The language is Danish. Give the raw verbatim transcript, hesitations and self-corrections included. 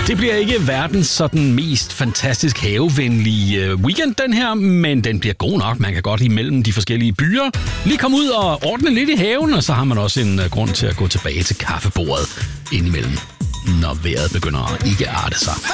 Det bliver ikke verdens sådan mest fantastisk havevenlige weekend den her, men den bliver god nok. Man kan godt imellem de forskellige byer lige komme ud og ordne lidt i haven, og så har man også en grund til at gå tilbage til kaffebordet indimellem, når vejret begynder at ikke arte sig.